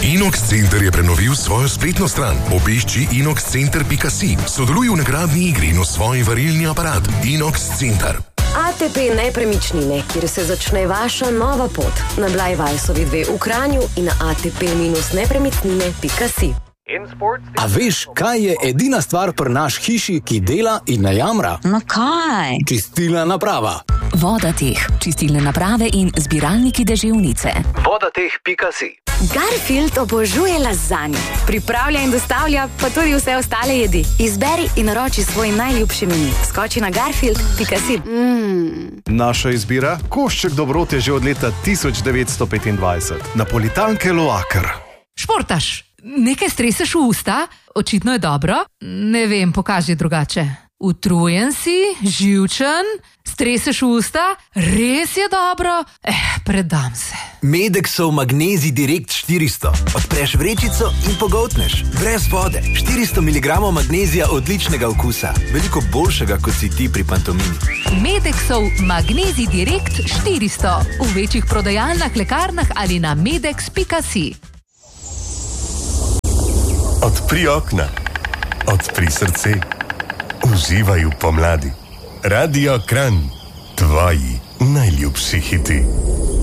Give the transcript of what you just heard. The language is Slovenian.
Inox Center je prenovil svojo spletno stran. Obišči inoxcenter.si, sodeluj v nagradni igri in osvoji varilni aparat. Inox Center. ATP Nepremičnine, kjer se začne vaša nova pot. Na Blajvajsovi 2 v Kranju in na atp-nepremičnine.si. A veš, kaj je edina stvar pri naš hiši, ki dela in ne jamra? No kaj? Čistilna naprava. Vodateh, čistilne naprave in zbiralniki deževnice. Vodateh.si. Garfield obožuje lazanjo. Pripravlja in dostavlja pa tudi vse ostale jedi. Izberi in naroči svoj najljubši meni. Skoči na garfield.si. Naša izbira? Košček dobrot je že od leta 1925. Napolitanke Loaker. Športaš, nekaj streseš v usta? Očitno je dobro. Ne vem, pokaži drugače. Utrujen si, živčen, streseš v usta, res je dobro. Predam se. Medexov Magnezij Direkt 400. Odpreš vrečico in pogoltneš. Brez vode. 400 mg magnezija odličnega okusa. Veliko boljšega, kot si ti pri pantomimi. Medexov Magnezij Direkt 400. V večjih prodajalnah, lekarnah ali na medex.si. Odpri okna, odpri srce, uživaj v pomladi. Radio Kranj, tvoji najljubši hiti.